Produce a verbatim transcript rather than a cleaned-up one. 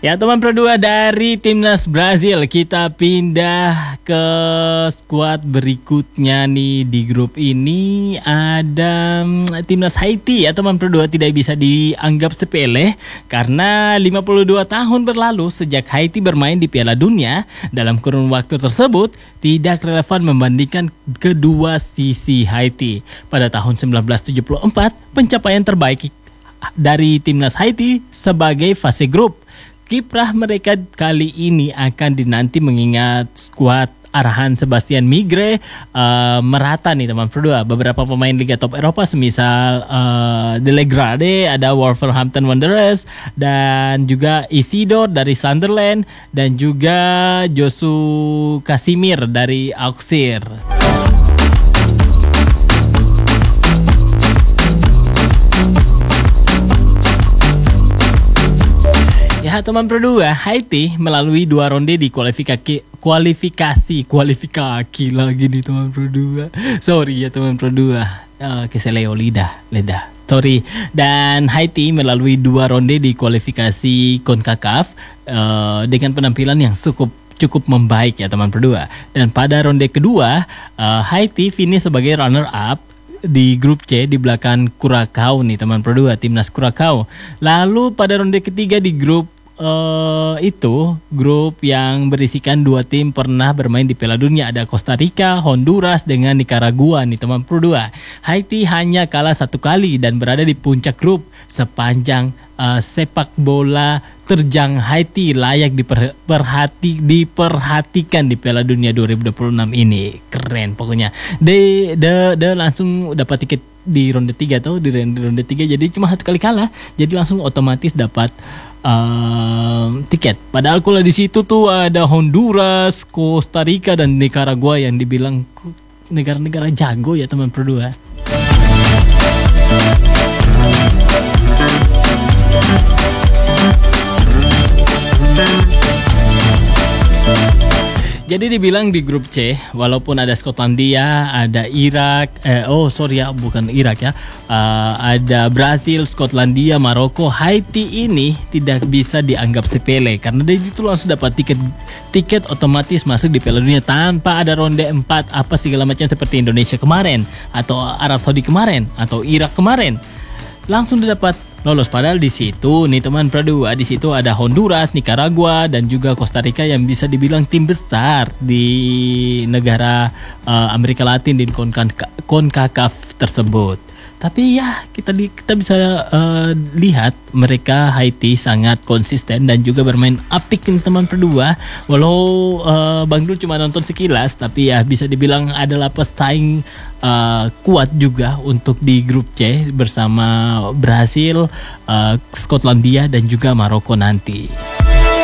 Ya teman Pro dua, dari timnas Brazil kita pindah ke skuad berikutnya nih. Di grup ini ada mm, timnas Haiti ya teman Pro dua, tidak bisa dianggap sepele karena lima puluh dua tahun berlalu sejak Haiti bermain di Piala Dunia. Dalam kurun waktu tersebut tidak relevan membandingkan kedua sisi Haiti. Pada tahun sembilan belas tujuh puluh empat pencapaian terbaik dari timnas Haiti sebagai fase grup. Kiprah mereka kali ini akan dinanti mengingat skuad arahan Sebastian Migre uh, merata nih teman Pro dua. Beberapa pemain Liga Top Eropa semisal uh, Delegrade, ada Wolverhampton Wanderers, dan juga Isidore dari Sunderland, dan juga Josu Casimir dari Auxerre. Ya teman Pro dua, Haiti melalui dua ronde di kualifikasi kualifikasi kualifikasi lagi nih teman Pro dua. Sorry ya teman Pro dua, uh, keseleo lidah lidah. Sorry. Dan Haiti melalui dua ronde di kualifikasi CONCACAF uh, dengan penampilan yang cukup cukup membaik ya teman Pro dua. Dan pada ronde kedua, uh, Haiti finish sebagai runner up di grup C di belakang Curaçao nih teman Pro dua, timnas Curaçao. Lalu pada ronde ketiga di grup uh, itu, grup yang berisikan dua tim pernah bermain di Piala Dunia, ada Costa Rica, Honduras dengan Nicaragua nih teman Pro dua. Haiti hanya kalah satu kali dan berada di puncak grup. Sepanjang uh, sepak bola terjang Haiti layak diperhati, diperhatikan di Piala Dunia dua ribu dua puluh enam ini. Keren pokoknya. De, de, de langsung dapat tiket di ronde tiga tuh, di ronde tiga, jadi cuma satu kali kalah, jadi langsung otomatis dapat uh, tiket. Padahal kalau di situ tuh ada Honduras, Costa Rica dan Nicaragua yang dibilang negara-negara jago ya teman Pro dua. Jadi dibilang di grup C, walaupun ada Skotlandia, ada Irak, eh, oh sorry ya, bukan Irak ya, uh, ada Brasil, Skotlandia, Maroko, Haiti ini tidak bisa dianggap sepele karena dia itu langsung dapat tiket tiket otomatis masuk di Piala Dunia tanpa ada ronde empat apa segala macam seperti Indonesia kemarin, atau Arab Saudi kemarin, atau Irak kemarin. Langsung didapat lolos. Padahal di situ nih teman Pro dua, di situ ada Honduras, Nicaragua dan juga Costa Rica yang bisa dibilang tim besar di negara uh, Amerika Latin di CONCACAF tersebut. Tapi ya kita di, kita bisa uh, lihat mereka Haiti sangat konsisten dan juga bermain apik nih teman Pro dua. Walau uh, Bang Dul cuma nonton sekilas, tapi ya bisa dibilang adalah pesaing uh, kuat juga untuk di grup C bersama Brasil, uh, Skotlandia dan juga Maroko nanti.